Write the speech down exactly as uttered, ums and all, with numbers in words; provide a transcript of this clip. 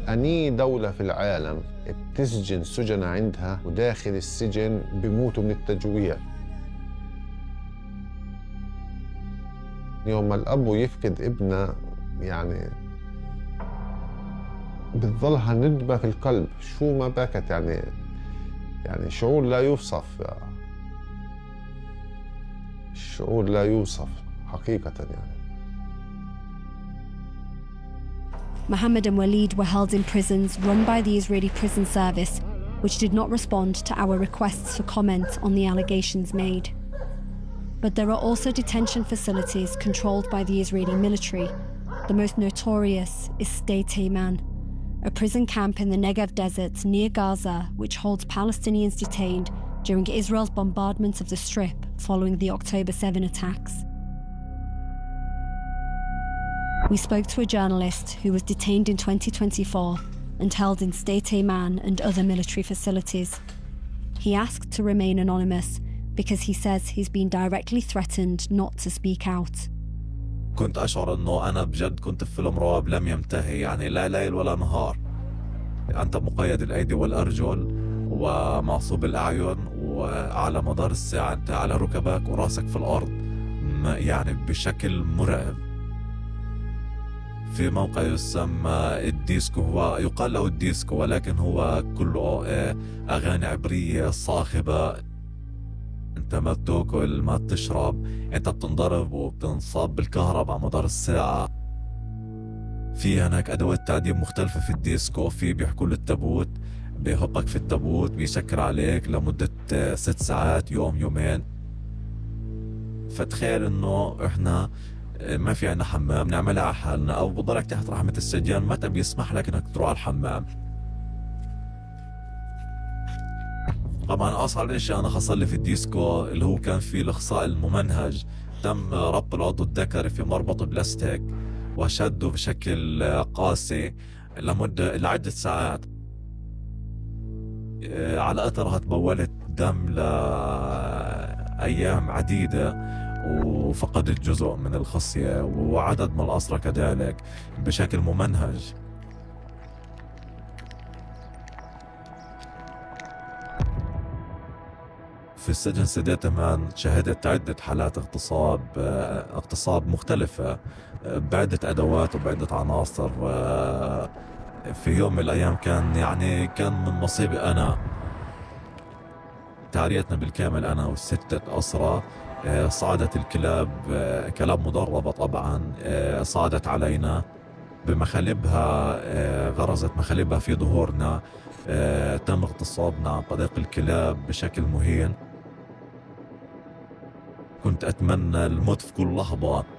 أني دولة في العالم بتسجن سجناء عندها وداخل السجن بيموتوا من التجويع. يوم ما الأب يفقد ابنه يعني بتظلها ندبة في القلب، شو ما بكت يعني يعني شعور لا يوصف، شعور لا يوصف حقيقة يعني. Mohammed and Walid were held in prisons run by the Israeli Prison Service, which did not respond to our requests for comment on the allegations made. But there are also detention facilities controlled by the Israeli military. The most notorious is Sde Teiman, a prison camp in the Negev desert near Gaza, which holds Palestinians detained during Israel's bombardment of the Strip following the October seventh attacks. We spoke to a journalist who was detained in twenty twenty-four and held in Sde Teiman and other military facilities. He asked to remain anonymous because he says he's been directly threatened not to speak out. كنت أشعر أنه أنا بجد كنت في فيلم رعب لم ينتهي، يعني لا ليل ولا نهار. أنت مقيد الأيدي والأرجل ومعصوب الأعين، وعلى مدار الساعة أنت على ركبك وراسك في الأرض، يعني بشكل مرعب. في موقع يسمى الديسكو، هو يقال له الديسكو ولكن هو كله أغاني عبرية صاخبة. أنت ما بتاكل ما بتشرب، أنت بتنضرب وبتنصاب بالكهرباء على مدار الساعة. في هناك أدوات تعذيب مختلفة في الديسكو. في بيحكوا له التابوت، بيهبك في التابوت بيسكر عليك لمدة ست ساعات، يوم يومين. فتخيل إنه إحنا ما في عنا حمام نعملها على حالنا، أو بضلك تحت رحمة السجان ما تبي يسمح لك إنك تروح على الحمام. طبعا أصعب إشي أنا حصل لي في الديسكو اللي هو كان فيه الإخصاء الممنهج. تم ربط العضو الذكري في مربط بلاستيك وشده بشكل قاسي لمدة لعدة ساعات. على أثرها تبولت دم لأيام عديدة، وفقدت جزء من الخصية وعدد من الأسرى كذلك بشكل ممنهج. في السجن سدي تيمان شهدت عدة حالات اغتصاب اغتصاب مختلفة بعدة أدوات وبعدة عناصر. في يوم من الأيام كان يعني كان من نصيبي أنا تعريتنا بالكامل أنا والستة أسرى. صعدت الكلاب، كلاب مدربة طبعا، صعدت علينا بمخالبها، غرزت مخالبها في ظهورنا. تم اغتصابنا عن طريق الكلاب بشكل مهين. كنت أتمنى الموت في كل لحظة.